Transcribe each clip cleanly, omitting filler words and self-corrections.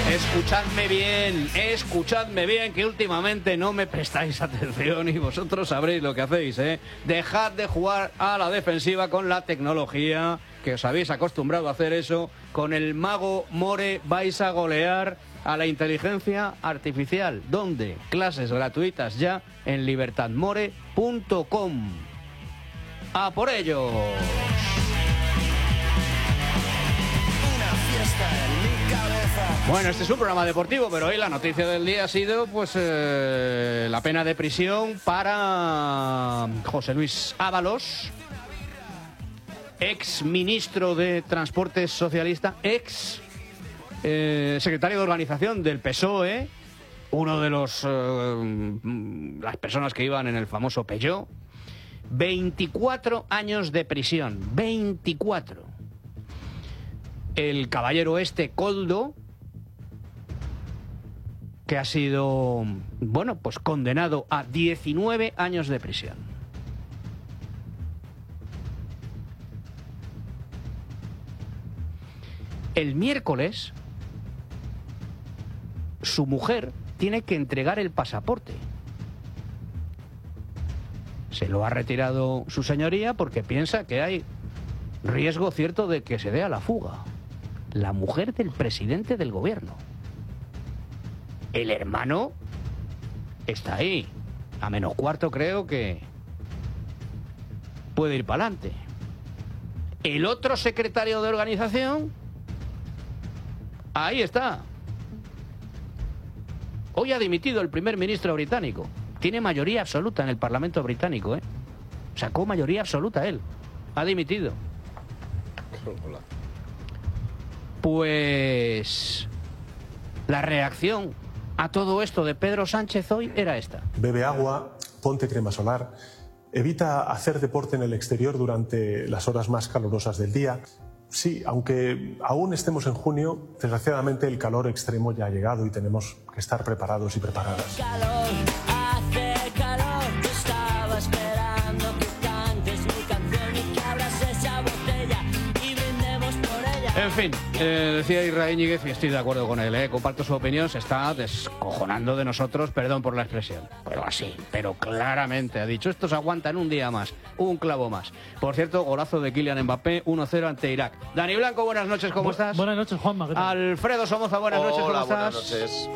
Escuchadme bien, que últimamente no me prestáis atención y vosotros sabréis lo que hacéis, ¿eh? Dejad de jugar a la defensiva con la tecnología, que os habéis acostumbrado a hacer eso. Con el mago More vais a golear a la inteligencia artificial. ¿Dónde? Clases gratuitas ya en libertadmore.com. ¡A por ello! Bueno, este es un programa deportivo, pero hoy la noticia del día ha sido pues la pena de prisión para José Luis Ábalos, ex ministro de Transportes socialista, ex secretario de organización del PSOE, uno de las personas que iban en el famoso Peugeot. 24 años de prisión, 24. El caballero Coldo, que ha sido, bueno, pues condenado a 19 años de prisión. El miércoles, su mujer tiene que entregar el pasaporte. Se lo ha retirado su señoría porque piensa que hay riesgo cierto de que se dé a la fuga. La mujer del presidente del gobierno. El hermano está ahí. A menos cuarto creo que puede ir para adelante. El otro secretario de organización, ahí está. Hoy ha dimitido el primer ministro británico. Tiene mayoría absoluta en el Parlamento británico, ¿eh? Sacó mayoría absoluta él. Ha dimitido. Pues la reacción a todo esto de Pedro Sánchez hoy era esta. Bebe agua, ponte crema solar, evita hacer deporte en el exterior durante las horas más calurosas del día. Sí, aunque aún estemos en junio, desgraciadamente el calor extremo ya ha llegado y tenemos que estar preparados y preparadas. En fin, decía Israel Íñiguez, y estoy de acuerdo con él, comparto su opinión, se está descojonando de nosotros, perdón por la expresión, pero así, pero claramente ha dicho, estos aguantan un día más, un clavo más. Por cierto, golazo de Kylian Mbappé, 1-0 ante Irak. Dani Blanco, buenas noches, ¿cómo estás? Buenas noches, Juanma, ¿qué tal? Alfredo Somoza, buenas noches, ¿cómo estás? Buenas noches.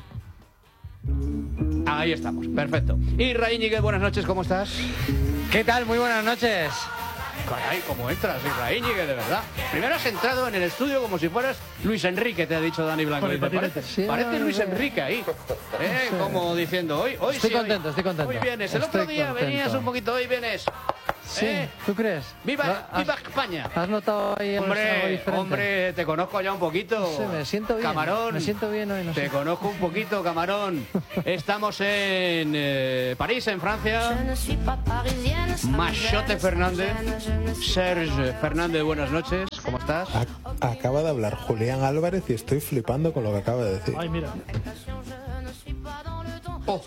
Ahí estamos, perfecto. Israel Íñiguez, buenas noches, ¿cómo estás? ¿Qué tal? Muy buenas noches. Caray, ¿cómo entras, Israel Íñiguez, de verdad? Primero has entrado en el estudio como si fueras Luis Enrique, te ha dicho Dani Blanco. Parece Luis Enrique ahí, como diciendo, hoy estoy sí, contento, estoy contento. Hoy vienes, el otro día venías un poquito, hoy vienes. Sí, ¿tú crees? ¡Viva España! ¿Has notado ahí algo diferente? Hombre, te conozco ya un poquito. No sé, me siento bien. Camarón. Me siento bien hoy, no sé. Te conozco un poquito, Camarón. Estamos en París, en Francia. Machote Fernández. Serge Fernández, buenas noches. ¿Cómo estás? Acaba de hablar Julián Álvarez y estoy flipando con lo que acaba de decir. Ay, mira. Oh.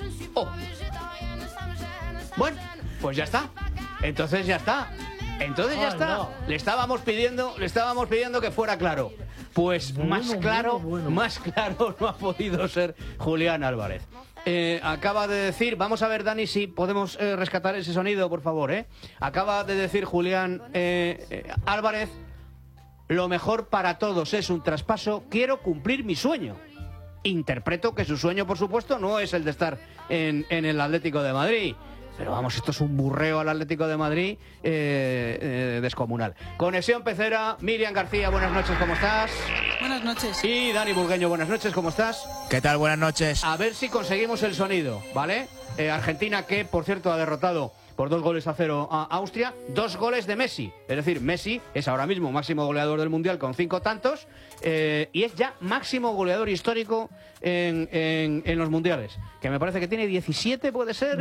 Bueno, pues ya está. Entonces ya está. No. Le estábamos pidiendo que fuera claro. Pues más claro no ha podido ser Julián Álvarez. Acaba de decir, vamos a ver, Dani, si podemos rescatar ese sonido, por favor, Acaba de decir Julián Álvarez, lo mejor para todos es un traspaso, quiero cumplir mi sueño. Interpreto que su sueño, por supuesto, no es el de estar en el Atlético de Madrid. Pero vamos, esto es un burreo al Atlético de Madrid descomunal. Conexión Pecera, Miriam García, buenas noches, ¿cómo estás? Buenas noches. Y Dani Burgueño, buenas noches, ¿cómo estás? ¿Qué tal? Buenas noches. A ver si conseguimos el sonido, ¿vale? Argentina, que por cierto ha derrotado por 2-0 a Austria, 2 goles de Messi. Es decir, Messi es ahora mismo máximo goleador del Mundial con 5 tantos y es ya máximo goleador histórico en los Mundiales. Que me parece que tiene 17, ¿puede ser?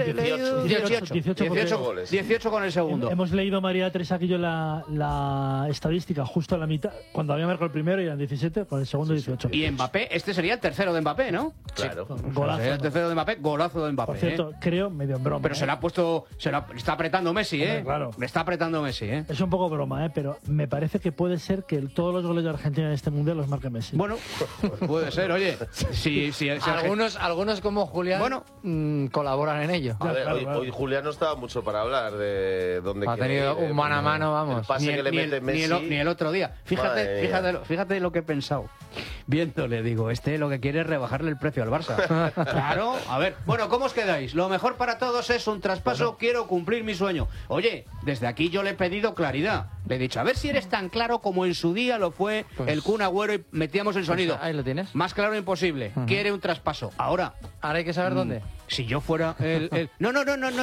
18 con el segundo. Hemos leído, María Teresa, aquí yo la estadística justo a la mitad. Cuando había marcado el primero eran 17, con el segundo 18. Y Mbappé, este sería el tercero de Mbappé, ¿no? Claro. Golazo. El tercero de Mbappé, golazo de Mbappé. Por cierto, creo, medio en broma. Pero se le ha puesto, Le está apretando Messi, ¿eh? Claro. Le está apretando Messi, ¿eh? Es un poco broma, pero me parece que puede ser que todos los goles de Argentina en este Mundial los marque Messi. Bueno, pues puede ser, oye. Si algunos como Julián colaboran en ello. A ver, hoy Julián no estaba mucho para hablar de dónde ha tenido un mano a mano, vamos. El pase que le mete Messi. Ni el otro día. Fíjate lo que he pensado. Viéndole, digo, lo que quiere es rebajarle el precio al Barça. Claro, a ver. Bueno, ¿cómo os quedáis? Lo mejor para todos es un traspaso, quiero cumplir mi sueño. Oye, desde aquí yo le he pedido claridad. Le he dicho, a ver si eres tan claro como en su día lo fue el Kun Agüero y metíamos el sonido. Ahí lo tienes. Más claro imposible. Quiere un traspaso. Ahora hay que saber dónde. Si yo fuera el... No.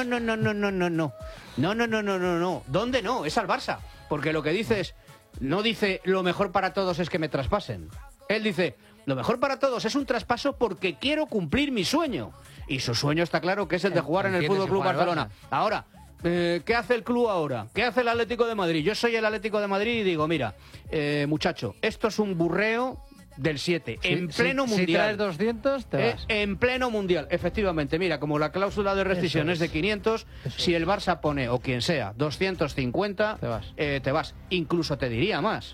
No. ¿Dónde no? Es al Barça. Porque lo que dice es... No dice lo mejor para todos es que me traspasen. Él dice, lo mejor para todos es un traspaso porque quiero cumplir mi sueño. Y su sueño está claro que es el de jugar en el Fútbol Club Barcelona. Ahora, ¿qué hace el club ahora? ¿Qué hace el Atlético de Madrid? Yo soy el Atlético de Madrid y digo, mira, muchacho, esto es un burreo del 7, en pleno mundial. Si traes 200, te vas. En pleno mundial, efectivamente. Mira, como la cláusula de rescisión es de 500, si el Barça pone, o quien sea, 250, te vas. Incluso te diría más.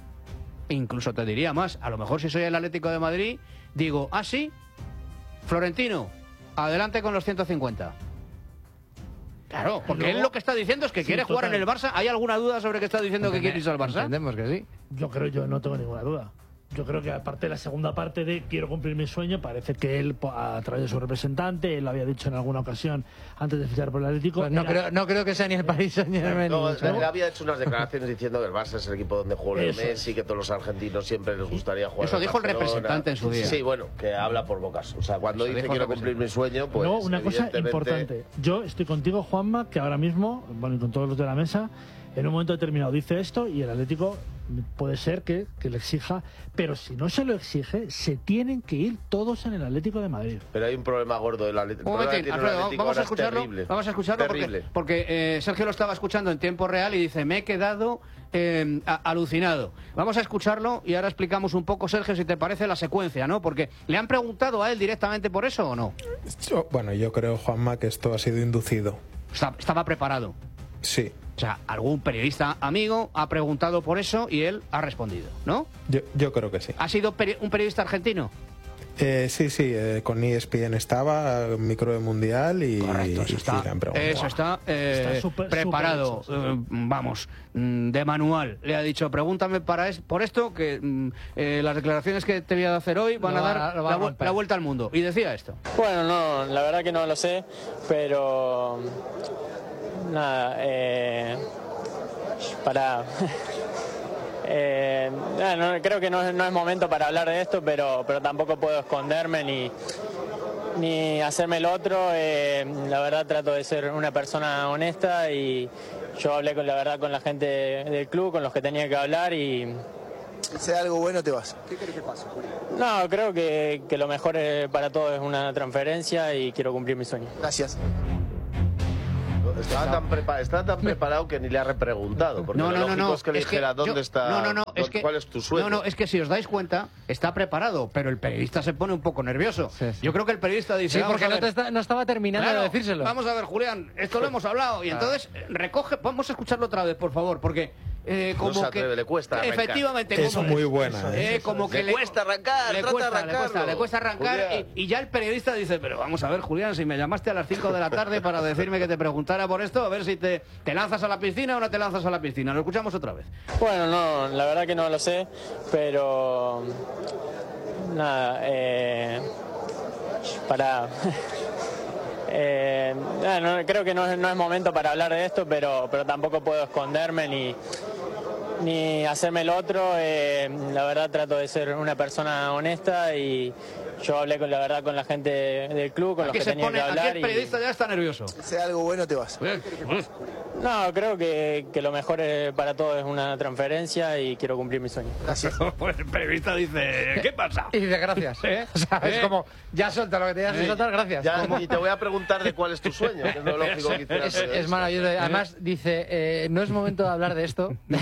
A lo mejor si soy el Atlético de Madrid, digo, sí, Florentino, adelante con los 150. Claro, porque él lo que está diciendo es que quiere jugar en el Barça. ¿Hay alguna duda sobre que está diciendo que quiere irse al Barça? Entendemos que sí. Yo no tengo ninguna duda. Yo creo que aparte de la segunda parte de quiero cumplir mi sueño, parece que él, a través de su representante, él lo había dicho en alguna ocasión antes de fichar por el Atlético. Pues no creo que sea ni el Paris Saint-Germain. Él había hecho unas declaraciones diciendo que el Barça es el equipo donde juega el Messi, que todos los argentinos siempre les gustaría jugar. Eso dijo el representante en su día. Sí, bueno, que habla por bocas. O sea, cuando dice quiero cumplir mi sueño, pues. No, una cosa importante. Yo estoy contigo, Juanma, que ahora mismo, bueno, y con todos los de la mesa, en un momento determinado dice esto y el Atlético puede ser que le exija, pero si no se lo exige, se tienen que ir todos en el Atlético de Madrid. Pero hay un problema gordo del Atlético. Vamos a escucharlo porque Sergio lo estaba escuchando en tiempo real y dice, me he quedado alucinado. Vamos a escucharlo y ahora explicamos un poco, Sergio, si te parece la secuencia, ¿no? Porque ¿le han preguntado a él directamente por eso o no? Bueno, yo creo, Juanma, que esto ha sido inducido. Estaba preparado. Sí. O sea, algún periodista amigo ha preguntado por eso y él ha respondido, ¿no? Yo creo que sí. ¿Ha sido un periodista argentino? Sí, con ESPN estaba, micro de mundial y, correcto, eso está preparado, vamos, de manual. Le ha dicho, pregúntame por esto, que las declaraciones que te voy a hacer hoy van a dar la vuelta al mundo. Y decía esto. Bueno, no, la verdad que no lo sé, pero... Nada, creo que no es momento para hablar de esto, pero tampoco puedo esconderme ni hacerme el otro. La verdad trato de ser una persona honesta y yo hablé con la gente del club, con los que tenía que hablar y... Si sea algo bueno te vas. ¿Qué querés que pase, Julio? No, creo que lo mejor para todos es una transferencia y quiero cumplir mi sueño. Gracias. Estaba tan preparado que ni le ha repreguntado. Porque lo lógico es que le dijera dónde está, cuál es tu sueño. No, es que si os dais cuenta, está preparado, pero el periodista se pone un poco nervioso. Sí. Yo creo que el periodista dice... Sí, porque no estaba terminando de decírselo. Vamos a ver, Julián, esto lo hemos hablado. Y entonces recoge... Vamos a escucharlo otra vez, por favor, porque... como no se atreve, le cuesta arrancar. Efectivamente. Es muy buena. Como que le cuesta arrancar, le cuesta arrancar y ya el periodista dice, pero vamos a ver, Julián, si me llamaste a las 5 de la tarde para decirme que te preguntara por esto, a ver si te lanzas a la piscina o no te lanzas a la piscina. Lo escuchamos otra vez. Bueno, no, la verdad que no lo sé, pero... Nada, creo que no es momento para hablar de esto, pero tampoco puedo esconderme ni hacerme el otro. La verdad trato de ser una persona honesta y yo hablé con la gente del club, con los que tenía que hablar. Aquí el periodista ya está nervioso. Si sea algo bueno te vas. No, creo que lo mejor para todos es una transferencia y quiero cumplir mi sueño. Gracias. Pues el periodista dice, ¿qué pasa? Y dice, gracias. O sea, es como, ya suelta lo que tenías que soltar, gracias. Y te voy a preguntar de cuál es tu sueño, que es lo lógico que hicieras. Es maravilloso. Además, dice, no es momento de hablar de esto,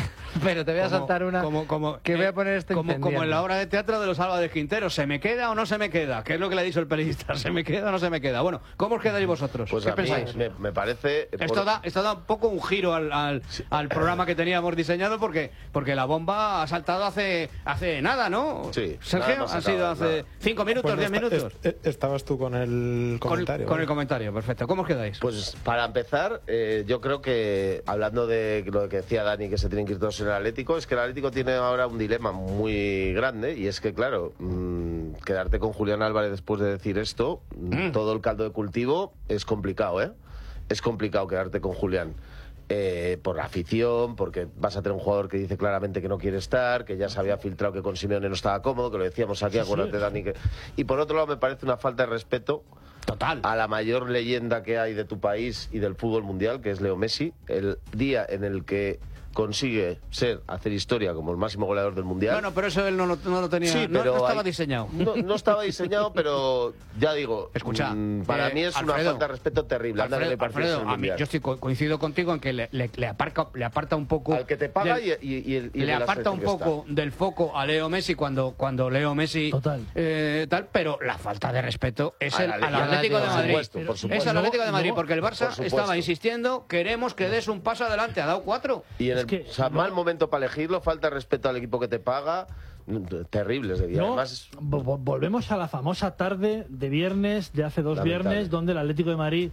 Pero te voy a saltar una que voy a poner esto como en la obra de teatro de los Álvarez Quintero. ¿Se me queda o no se me queda? ¿Qué es lo que le ha dicho el periodista? ¿Se me queda o no se me queda? Bueno, ¿cómo os quedáis vosotros? Pues ¿Qué pensáis? Me parece... Esto da un poco un giro al programa que teníamos diseñado porque la bomba ha saltado hace nada, ¿no? Sí. Sergio, ha sido hace 5 minutos, 10 minutos. Estabas tú con el comentario. Con el comentario, perfecto. ¿Cómo os quedáis? Pues para empezar, yo creo que, hablando de lo que decía Dani, que se tienen que ir todos en el Atlético, es que el Atlético tiene ahora un dilema muy grande, y es que, claro, quedarte con Julián Álvarez después de decir esto, todo el caldo de cultivo, es complicado, ¿eh? Es complicado quedarte con Julián. Por la afición, porque vas a tener un jugador que dice claramente que no quiere estar, que ya se había filtrado que con Simeone no estaba cómodo, que lo decíamos aquí, acuérdate, Dani. Y por otro lado, me parece una falta de respeto total a la mayor leyenda que hay de tu país y del fútbol mundial, que es Leo Messi. El día en el que consigue hacer historia como el máximo goleador del mundial. Bueno, pero eso él no lo tenía, sí, no estaba diseñado. No estaba diseñado, pero ya digo, escucha, para mí es Alfredo, una falta de respeto terrible. Alfredo, a mí, yo coincido contigo en que le aparta un poco al que te paga y le aparta un poco del foco a Leo Messi cuando Leo Messi tal, pero la falta de respeto es al Atlético de Madrid. Por supuesto. Es al Atlético de Madrid, porque el Barça estaba insistiendo, queremos que des un paso adelante, ha dado 4. Y mal momento para elegirlo, falta de respeto al equipo que te paga, terribles. Además, volvemos a la famosa tarde de viernes, de hace 2 viernes, donde el Atlético de Madrid,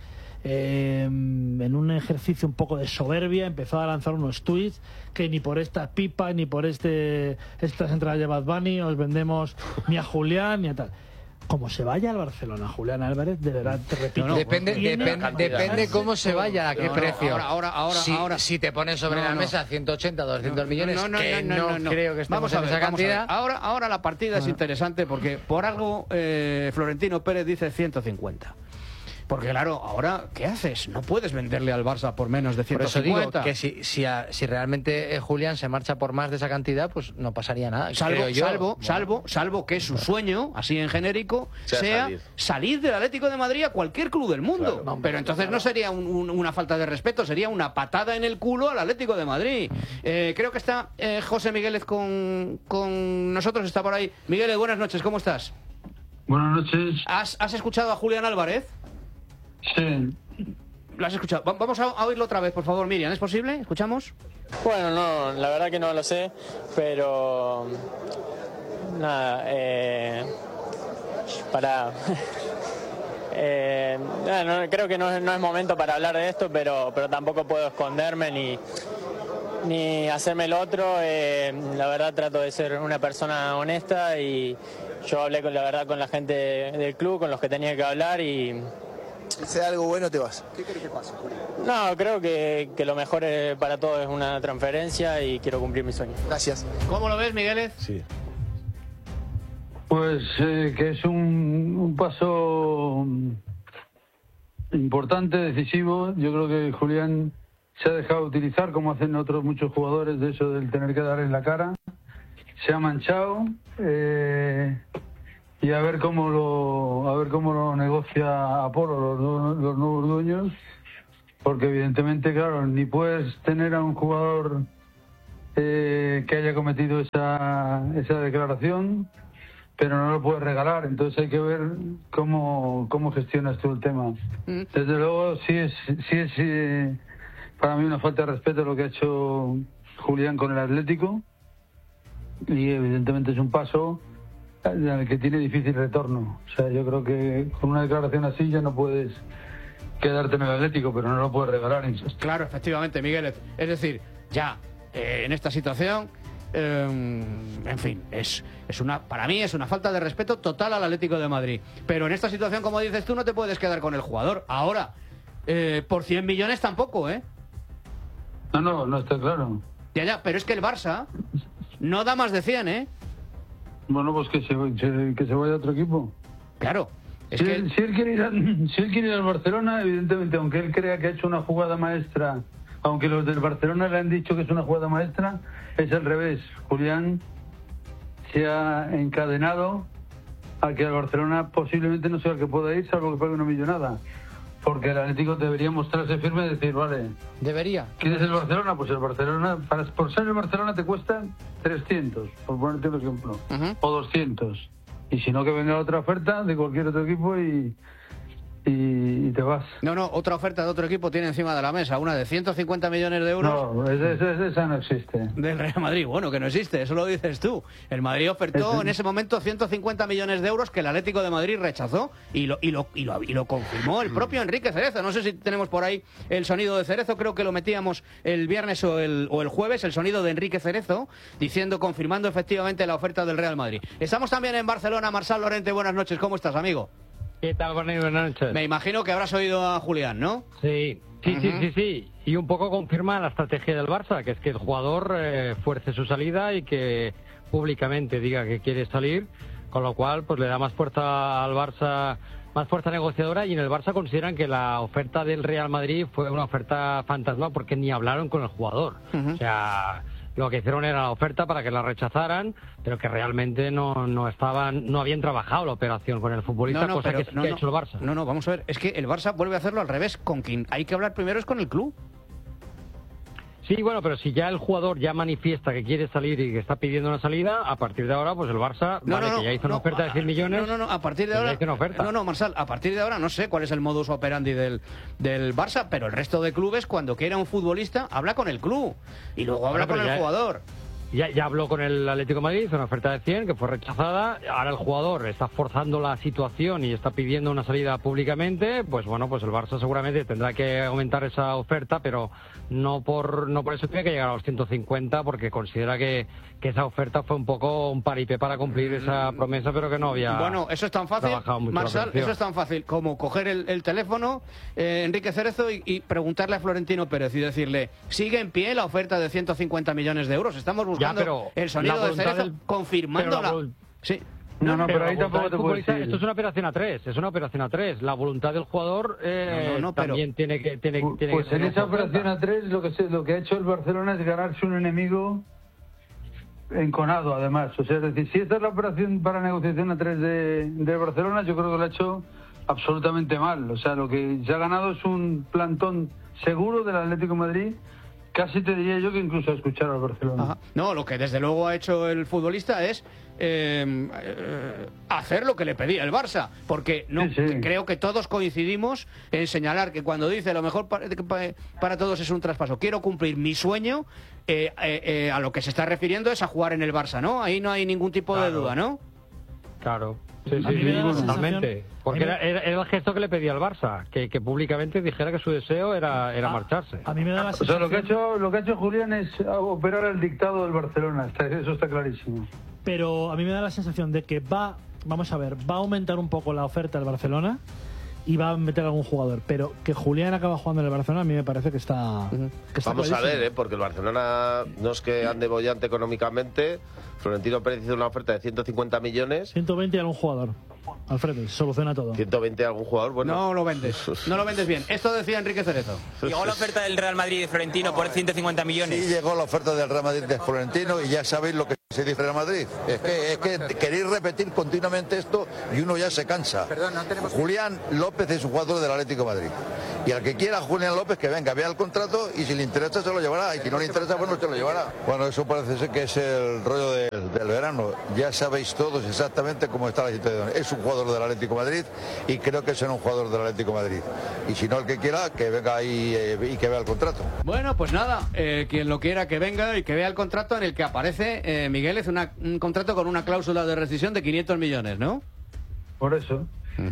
en un ejercicio un poco de soberbia, empezó a lanzar unos tuits que ni por esta pipa, ni por estas entradas de Bad Bunny os vendemos ni a Julián ni a tal. Como se vaya al Barcelona, Julián Álvarez, de verdad, te repito. Depende cómo se vaya, a qué precio. Ahora. Si te pones sobre la mesa 180, 200 millones, no creo que estemos en esa cantidad. Ahora la partida es interesante porque por algo Florentino Pérez dice 150. Porque claro, ahora, ¿qué haces? No puedes venderle al Barça por menos de 150. Por eso digo que si realmente Julián se marcha por más de esa cantidad, pues no pasaría nada. Salvo que su sueño, así en genérico, sea salir del Atlético de Madrid a cualquier club del mundo. Claro. Pero entonces no sería una falta de respeto, sería una patada en el culo al Atlético de Madrid. Creo que está José Migueles con nosotros, está por ahí. Migueles, buenas noches, ¿cómo estás? Buenas noches. ¿Has escuchado a Julián Álvarez? Sí. ¿Lo has escuchado? Vamos a oírlo otra vez, por favor, Miriam. ¿Es posible? ¿Escuchamos? Bueno, no, la verdad que no lo sé, pero... Nada, creo que no es momento para hablar de esto, pero tampoco puedo esconderme ni hacerme el otro. La verdad trato de ser una persona honesta y yo hablé con la gente del club, con los que tenía que hablar y... Si sea algo bueno, te vas. ¿Qué querés que pase, Julio? No, creo que lo mejor para todos es una transferencia y quiero cumplir mi sueño. Gracias. ¿Cómo lo ves, Migueles? Sí. Pues que es un paso importante, decisivo. Yo creo que Julián se ha dejado utilizar, como hacen otros muchos jugadores, de eso del tener que dar en la cara. Se ha manchado. Y a ver cómo lo negocia Apolo, los nuevos dueños, porque evidentemente, claro, ni puedes tener a un jugador que haya cometido esa declaración, pero no lo puedes regalar. Entonces hay que ver cómo gestionas tú el tema. Desde luego sí es para mí una falta de respeto lo que ha hecho Julián con el Atlético, y evidentemente es un paso que tiene difícil retorno. O sea, yo creo que con una declaración así ya no puedes quedarte en el Atlético, pero no lo puedes regalar. Claro, efectivamente, Miguel. Es decir, ya en esta situación, en fin, para mí es una falta de respeto total al Atlético de Madrid. Pero en esta situación, como dices tú, no te puedes quedar con el jugador. Ahora, por 100 millones tampoco, ¿eh? No está claro. Ya, pero es que el Barça no da más de 100, ¿eh? Bueno, pues que se vaya a otro equipo. Claro. Si él quiere ir al Barcelona, evidentemente, aunque él crea que ha hecho una jugada maestra, aunque los del Barcelona le han dicho que es una jugada maestra, es al revés. Julián se ha encadenado a que al Barcelona posiblemente no sea el que pueda ir, salvo que pague una millonada. porque el Atlético debería mostrarse firme y decir, vale, debería. ¿quieres el Barcelona? Pues el Barcelona, por ser el Barcelona te cuesta 300, por ponerte un ejemplo, o 200. Y si no, que venga otra oferta de cualquier otro equipo y te vas. No, otra oferta de otro equipo tiene encima de la mesa, una de 150 millones de euros. No, esa no existe. Del Real Madrid, bueno, que no existe, eso lo dices tú. El Madrid ofertó en ese momento 150 millones de euros que el Atlético de Madrid rechazó y lo confirmó el propio Enrique Cerezo. No sé si tenemos por ahí el sonido de Cerezo, creo que lo metíamos el viernes o el jueves, el sonido de Enrique Cerezo, confirmando efectivamente la oferta del Real Madrid. Estamos también en Barcelona. Marçal Lorente, buenas noches, ¿cómo estás, amigo? ¿Qué tal, buenas noches? Me imagino que habrás oído a Julián, ¿no? Sí. Y un poco confirma la estrategia del Barça, que es que el jugador fuerce su salida y que públicamente diga que quiere salir, con lo cual pues le da más fuerza al Barça, más fuerza negociadora, y en el Barça consideran que la oferta del Real Madrid fue una oferta fantasma porque ni hablaron con el jugador. O sea, lo que hicieron era la oferta para que la rechazaran, pero que realmente no habían trabajado la operación con el futbolista, cosa que ha hecho el Barça. No, vamos a ver, es que el Barça vuelve a hacerlo al revés. Con quien hay que hablar primero es con el club. Sí, bueno, pero si ya el jugador ya manifiesta que quiere salir y que está pidiendo una salida, a partir de ahora, pues el Barça, que ya hizo una oferta de 100 millones... a partir de ahora... Marçal, a partir de ahora no sé cuál es el modus operandi del Barça, pero el resto de clubes, cuando quiera un futbolista, habla con el club y luego habla con el jugador. Ya habló con el Atlético de Madrid, hizo una oferta de 100 que fue rechazada. Ahora el jugador está forzando la situación y está pidiendo una salida públicamente. Pues bueno, pues el Barça seguramente tendrá que aumentar esa oferta, pero no por eso tiene que llegar a los 150, porque considera que esa oferta fue un poco un paripé para cumplir esa promesa, pero que no había. Bueno, eso es tan fácil, Marçal, eso es tan fácil como coger el teléfono, Enrique Cerezo, y preguntarle a Florentino Pérez y decirle, ¿sigue en pie la oferta de 150 millones de euros? Estamos buscando el sonido de Cerezo confirmándola. Sí. Pero ahí tampoco te puedo decir. Esto es una operación a tres, La voluntad del jugador también tiene que pues en esa operación a tres lo que ha hecho el Barcelona es ganarse un enemigo enconado, además. O sea, es decir, si esta es la operación para negociación a tres de Barcelona, yo creo que lo ha hecho absolutamente mal. O sea, lo que se ha ganado es un plantón seguro del Atlético de Madrid. Casi te diría yo que incluso escuchar al Barcelona. Ajá. No, lo que desde luego ha hecho el futbolista es hacer lo que le pedía el Barça, porque creo que todos coincidimos en señalar que cuando dice lo mejor para todos es un traspaso, quiero cumplir mi sueño, a lo que se está refiriendo es a jugar en el Barça, ¿no? Ahí no hay ningún tipo de duda, ¿no? Claro. Sí, totalmente. Porque era el gesto que le pedía al Barça, que públicamente dijera que su deseo era marcharse. A mí me da la sensación... O sea, lo que ha hecho Julián es operar el dictado del Barcelona, eso está clarísimo. Pero a mí me da la sensación de que va a aumentar un poco la oferta del Barcelona y va a meter a algún jugador, pero que Julián acaba jugando en el Barcelona a mí me parece que está vamos a ver, porque el Barcelona no es que ande bollante económicamente. Florentino Pérez hizo una oferta de 150 millones. 120 y algún jugador. Alfredo, soluciona todo. 120 algún jugador, bueno. No lo vendes bien. Esto decía Enrique Cerezo. Llegó la oferta del Real Madrid de Florentino por 150 millones. Sí, llegó la oferta del Real Madrid de Florentino y ya sabéis lo que se dice Real Madrid. Es que queréis repetir continuamente esto y uno ya se cansa. Julián López es un jugador del Atlético de Madrid. Y al que quiera Julián López que venga, vea el contrato y si le interesa se lo llevará. Y si no le interesa, bueno, se lo llevará. Bueno, eso parece ser que es el rollo del verano. Ya sabéis todos exactamente cómo está la situación. Es un jugador del Atlético de Madrid y creo que será un jugador del Atlético de Madrid. Y si no, el que quiera, que venga ahí y que vea el contrato. Bueno, pues nada, quien lo quiera que venga y que vea el contrato en el que aparece, Miguel, es un contrato con una cláusula de rescisión de 500 millones, ¿no? Por eso.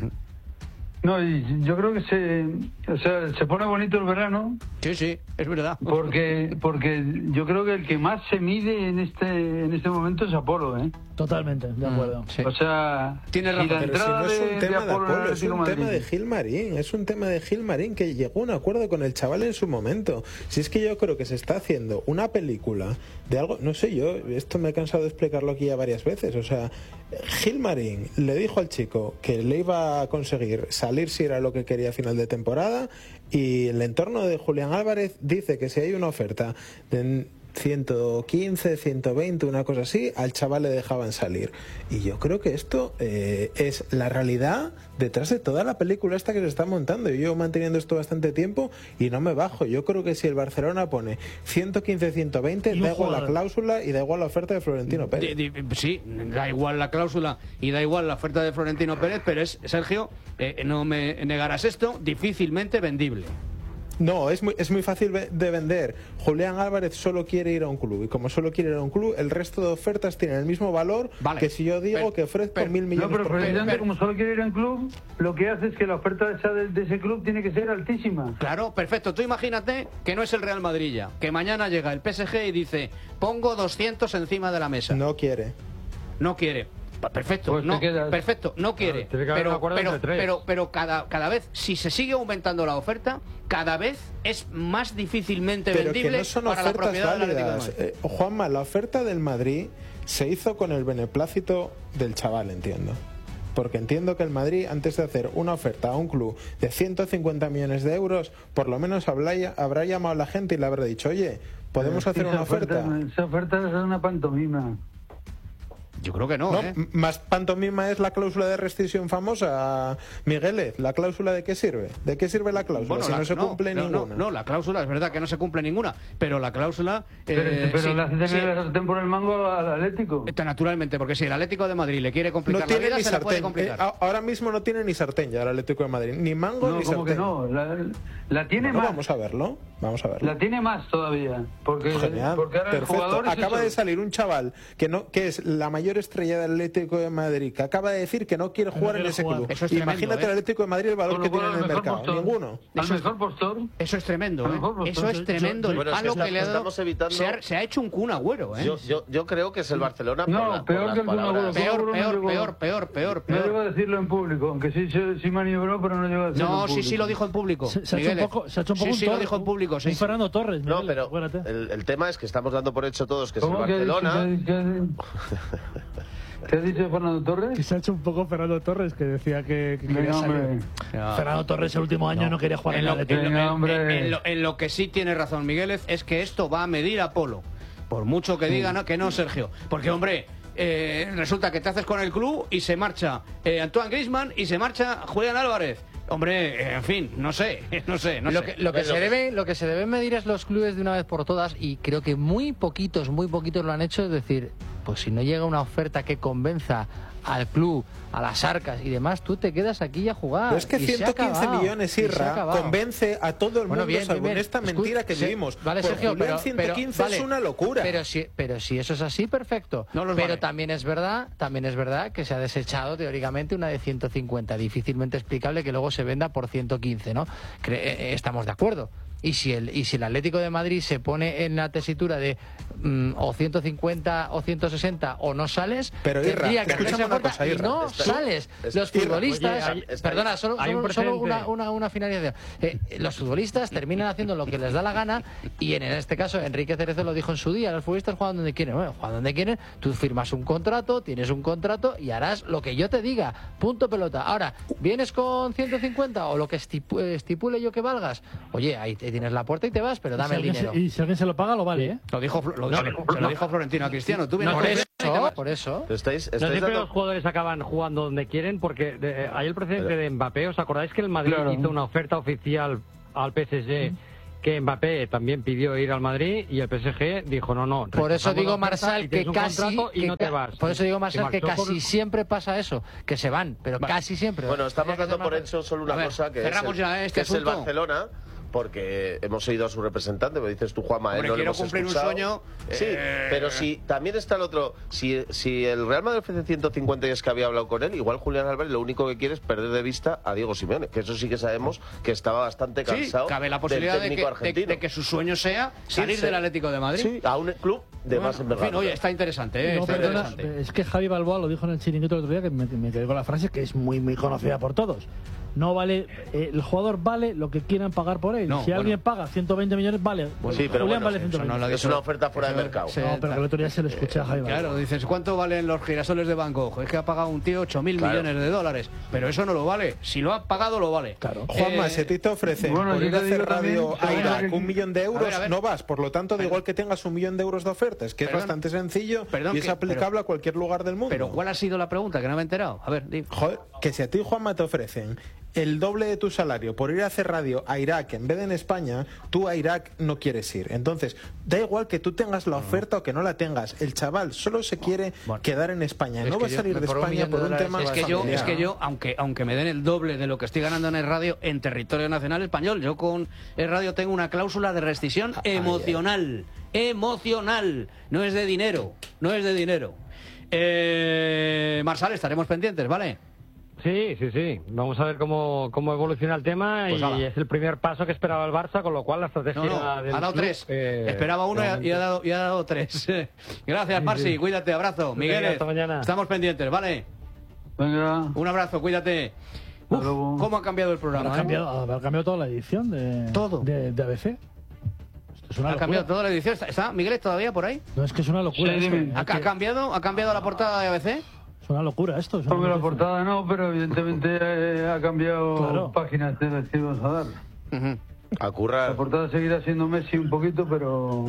No, y yo creo que se pone bonito el verano. Sí, es verdad. Porque yo creo que el que más se mide en este momento es Apolo, ¿eh? Totalmente, de acuerdo. Sí. O sea, tiene razón. Pero si no es un tema de Apolo, es un tema de Gilmarín. Es un tema de Gilmarín que llegó a un acuerdo con el chaval en su momento. Si es que yo creo que se está haciendo una película de algo, no sé yo, esto me he cansado de explicarlo aquí ya varias veces. O sea, Gilmarín le dijo al chico que le iba a conseguir salir si era lo que quería a final de temporada, y el entorno de Julián Álvarez dice que si hay una oferta de 115, 120, una cosa así, al chaval le dejaban salir. Y yo creo que esto es la realidad detrás de toda la película esta que se está montando. Yo llevo manteniendo esto bastante tiempo y no me bajo. Yo creo que si el Barcelona pone 115, 120, da igual la cláusula y da igual la oferta de Florentino Pérez. Sí, da igual la cláusula y da igual la oferta de Florentino Pérez, pero es, Sergio, no me negarás esto, difícilmente vendible. No, es muy fácil de vender. Julián Álvarez solo quiere ir a un club y como solo quiere ir a un club, el resto de ofertas tienen el mismo valor que si yo digo que ofrezco 1.000 millones. No, pero precisamente como solo quiere ir a un club, lo que hace es que la oferta de ese club tiene que ser altísima. Claro, perfecto. Tú imagínate que no es el Real Madrid ya, que mañana llega el PSG y dice, pongo 200 encima de la mesa. No quiere. No quiere. Perfecto, pues no, perfecto, no quiere. Pero cada vez, si se sigue aumentando la oferta, cada vez es más difícilmente vendible que no son para la propiedad del Atlético de Madrid. Juanma, la oferta del Madrid se hizo con el beneplácito del chaval, entiendo. Porque entiendo que el Madrid, antes de hacer una oferta a un club de 150 millones de euros, por lo menos habrá llamado a la gente y le habrá dicho, oye, ¿podemos hacer una oferta? Esa oferta es una pantomima. Yo creo que no, ¿eh? Más pantomima es la cláusula de rescisión famosa, Migueles. ¿La cláusula de qué sirve? ¿De qué sirve la cláusula? Bueno, si no se cumple ninguna. No, la cláusula es verdad que no se cumple ninguna, pero la cláusula... Pero sí, le hace tener la sartén por el mango al Atlético. Naturalmente, porque si el Atlético de Madrid le quiere complicar la vida, se le puede complicar. Ahora mismo no tiene ni sartén ya el Atlético de Madrid, ni mango ni sartén. ¿Cómo que no? La tiene más. Vamos a verlo. La tiene más todavía. Porque genial, porque ahora perfecto. El jugador acaba de salir un chaval que es la mayor estrella del Atlético de Madrid, que acaba de decir que no quiere jugar en ese club. Eso es tremendo, imagínate el Atlético de Madrid el valor que tiene en el mercado. Postor. Ninguno. Al mejor postor. Eso es tremendo, Eso es tremendo. El palo que le ha dado. Se ha hecho un Kun Agüero, Yo creo que es el Barcelona. No, peor que el Kun Agüero. Peor. No llegó a decirlo en público, aunque sí maniobró, pero no llegó a decirlo en público. Sí lo dijo en público. Se ha hecho un poco sí lo dijo en público, un Fernando Torres. No, pero el tema es que estamos dando por hecho todos que es el Barcelona. ¿Qué ha dicho Fernando Torres? Que se ha hecho un poco Fernando Torres, que decía que quería salir. Fernando Torres el último año no quería jugar en la Atlético. En lo que sí tiene razón Migueles es que esto va a medir a Polo. Por mucho que digan que no, Sergio. Porque, hombre, resulta que te haces con el club y se marcha Antoine Griezmann y se marcha Julián Álvarez. Hombre, en fin, no sé. Lo que se debe medir es los clubes de una vez por todas, y creo que muy poquitos lo han hecho. Es decir, pues si no llega una oferta que convenza al club, a las arcas y demás, tú te quedas aquí a jugar. Pero es que 115 millones, Irra, convence a todo el mundo salvo en esta mentira que vivimos. Vale, Sergio, pero 115 es una locura. Pero si eso es así, perfecto. Pero también es verdad que se ha desechado teóricamente una de 150, difícilmente explicable que luego se venda por 115, ¿no? Estamos de acuerdo. Y si el Atlético de Madrid se pone en la tesitura de o 150 o 160 o no sales, pero tendría que hacerse oferta y no sales. Los futbolistas, perdona, solo una finalización. Los futbolistas terminan haciendo lo que les da la gana, y en este caso Enrique Cerezo lo dijo en su día: los futbolistas juegan donde quieren. Bueno, juegan donde quieren, tú firmas un contrato, tienes un contrato y harás lo que yo te diga, punto pelota. Ahora, ¿vienes con 150 o lo que estipule yo que valgas? Oye, ahí tienes la puerta y te vas, pero dame el dinero. Y si alguien se lo paga, lo vale, ¿eh? Lo dijo Florentino a Cristiano. Tú por eso. No siempre los jugadores acaban jugando donde quieren, porque hay el precedente de Mbappé. ¿Os acordáis que el Madrid hizo una oferta oficial al PSG? Que Mbappé también pidió ir al Madrid y el PSG dijo no. Por eso digo, Marsal, que casi y no te vas. Por eso digo, Marsal, que casi siempre pasa eso, que se van, pero casi siempre. Bueno, estamos dando por hecho solo una cosa, que es el Barcelona. Porque hemos oído a su representante, me dices tú, Juanma, no quiero hemos cumplir escuchado. Un sueño. Sí, pero si también está el otro. Si el Real Madrid ofrece 150 y es que había hablado con él, igual Julián Álvarez lo único que quiere es perder de vista a Diego Simeone, que eso sí que sabemos que estaba bastante cansado. Cabe la posibilidad de que su sueño sea salir del Atlético de Madrid. Sí, a un club de más envergadura. En fin, oye, está interesante. Es que Javi Balboa lo dijo en el chiringuito el otro día, que me quedé con la frase que es muy, muy conocida por todos. no vale, el jugador vale lo que quieran pagar por él. Si alguien paga 120 millones, vale. Sí, pero Julián bueno, vale 120. es una oferta fuera de mercado. No, pero el otro día se lo escuché a Jaime. Claro, dices, ¿cuánto valen los girasoles de Van Gogh? Es que ha pagado un tío 8.000 millones de dólares. Pero eso no lo vale. Si lo ha pagado, lo vale. Claro. Juanma, si a ti te ofrecen por ir a hacer radio a Irak 1 millón de euros, a ver. No vas. Por lo tanto, da igual que tengas 1 millón de euros de ofertas, que es bastante sencillo y es aplicable a cualquier lugar del mundo. Pero ¿cuál ha sido la pregunta? Que no me he enterado. A ver, dime. Joder, que si a ti, Juanma, te ofrecen el doble de tu salario por ir a hacer radio a Irak en vez de en España, tú a Irak no quieres ir. Entonces, da igual que tú tengas la oferta o que no la tengas. El chaval solo se quiere quedar en España. No va a salir de España por un tema familiar. Es que yo, aunque me den el doble de lo que estoy ganando en el radio en territorio nacional español, yo con el radio tengo una cláusula de rescisión emocional. Emocional. No es de dinero. No es de dinero. Marsal, estaremos pendientes, ¿vale? Sí. Vamos a ver cómo evoluciona el tema pues y es el primer paso que esperaba el Barça, con lo cual la estrategia del ha dado club, 3. Esperaba 1 y ha dado 3. Gracias, Marci. Sí. Cuídate, abrazo. Miguel, hasta mañana. Estamos pendientes, ¿vale? Venga. Un abrazo, cuídate. ¿Cómo ha cambiado el programa? Ha cambiado toda la edición de ABC. ¿Ha cambiado toda la edición? ¿Está Miguel todavía por ahí? No, es que es una locura. Sí, ¿Ha cambiado la portada de ABC? Es una locura esto. Porque la portada no, pero evidentemente ha cambiado páginas de las que vamos a dar. A currar. La portada seguirá siendo Messi un poquito, pero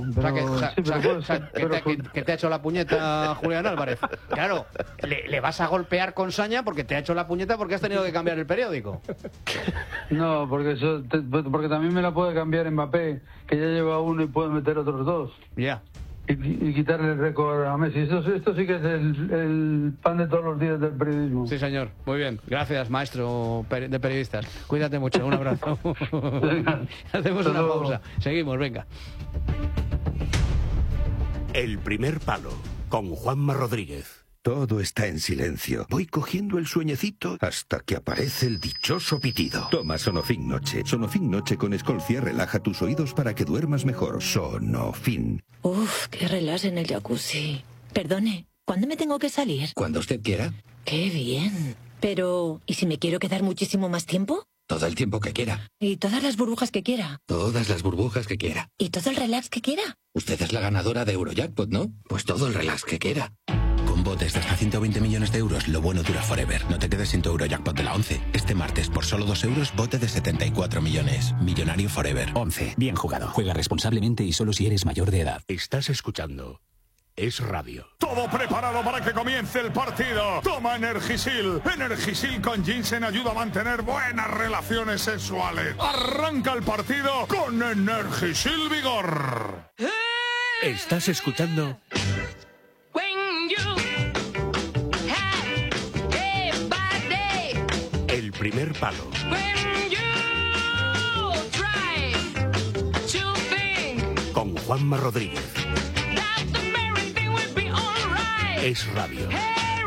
que te ha hecho la puñeta Julián Álvarez. Claro, le vas a golpear con saña porque te ha hecho la puñeta porque has tenido que cambiar el periódico. No, porque también me la puede cambiar Mbappé, que ya lleva 1 y puede meter otros 2. Ya. Y quitarle el récord a Messi. Esto sí que es el pan de todos los días del periodismo. Sí, señor. Muy bien. Gracias, maestro de periodistas. Cuídate mucho. Un abrazo. Hacemos una pausa. Seguimos, venga. El primer palo, con Juanma Rodríguez. Todo está en silencio. Voy cogiendo el sueñecito hasta que aparece el dichoso pitido. Toma Sonofin Noche. Sonofin Noche con Escolcia relaja tus oídos para que duermas mejor. Sonofin. Uf, qué relax en el jacuzzi. Perdone, ¿cuándo me tengo que salir? Cuando usted quiera. Qué bien. Pero, ¿y si me quiero quedar muchísimo más tiempo? Todo el tiempo que quiera. ¿Y todas las burbujas que quiera? Todas las burbujas que quiera. ¿Y todo el relax que quiera? Usted es la ganadora de Eurojackpot, ¿no? Pues todo el relax que quiera. Con botes de hasta 120 millones de euros, lo bueno dura forever. No te quedes sin tu Eurojackpot de la 11. Este martes, por solo 2 euros, bote de 74 millones. Millonario forever. 11. Bien jugado. Juega responsablemente y solo si eres mayor de edad. Estás escuchando Es Radio. Todo preparado para que comience el partido. Toma Energisil. Energisil con ginseng ayuda a mantener buenas relaciones sexuales. Arranca el partido con Energisil Vigor. Estás escuchando El primer palo. Con Juanma Rodríguez. Es Radio.